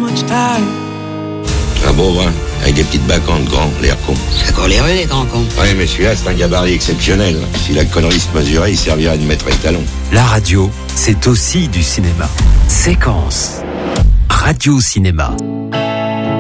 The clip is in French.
much time. Un beau vin, avec des petites bacantes grands, l'air con. C'est qu'on les rues, les grands cons. Oui, mais celui-là, c'est un gabarit exceptionnel. Si la connerie se mesurait, il servirait de maître étalon. La radio, c'est aussi du cinéma. Séquence. Radio Cinéma.